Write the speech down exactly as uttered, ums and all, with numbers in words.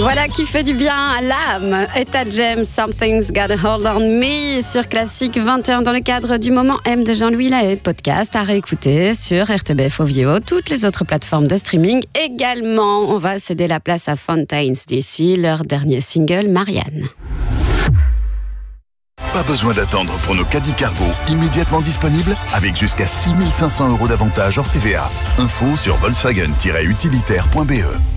Voilà qui fait du bien à l'âme. Etta James, Something's Got a Hold on Me sur Classique vingt et un dans le cadre du Moment M de Jean-Louis Lahaye. Podcast à réécouter sur R T B F Ovio, toutes les autres plateformes de streaming également. On va céder la place à Fontaines D C, leur dernier single, Marianne. Pas besoin d'attendre pour nos caddies cargo immédiatement disponibles avec jusqu'à six mille cinq cents euros d'avantage hors T V A. Info sur volkswagen tiret utilitaire point b e.